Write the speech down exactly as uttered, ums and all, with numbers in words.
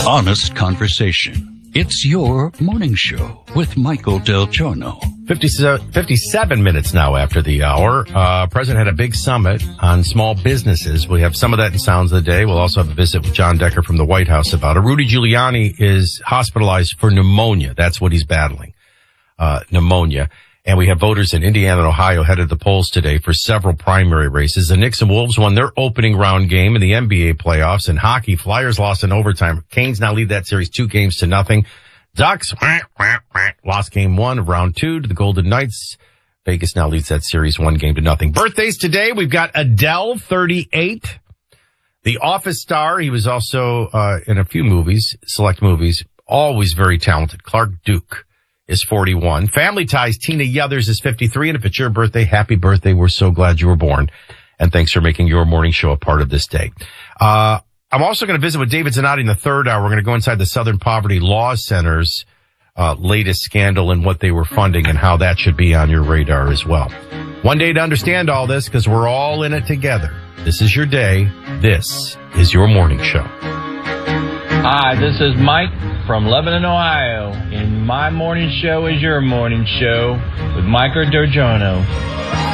Honest conversation. It's your morning show with Michael Del Giorno. fifty-seven minutes now after the hour. Uh, President had a big summit on small businesses. We have some of that in Sounds of the Day. We'll also have a visit with John Decker from the White House about it. Rudy Giuliani is hospitalized for pneumonia. That's what he's battling, uh, pneumonia. And we have voters in Indiana and Ohio headed to the polls today for several primary races. The Knicks and Wolves won their opening round game in the N B A playoffs. In hockey, Flyers lost in overtime. Canes now lead that series two games to nothing. Ducks wah, wah, wah, lost game one of round two to the Golden Knights. Vegas now leads that series one game to nothing. Birthdays today, we've got Adele, thirty-eight. The Office star, he was also uh in a few movies, select movies, always very talented. Clark Duke is forty-one. Family Ties, Tina Yothers is fifty-three. And if it's your birthday, happy birthday. We're so glad you were born. And thanks for making your morning show a part of this day. Uh, I'm also going to visit with David Zanotti in the third hour. We're going to go inside the Southern Poverty Law Center's uh, latest scandal and what they were funding and how that should be on your radar as well. One day to understand all this because we're all in it together. This is your day. This is your morning show. Hi, this is Mike from Lebanon, Ohio, and my morning show is your morning show with Michael Del Giorno.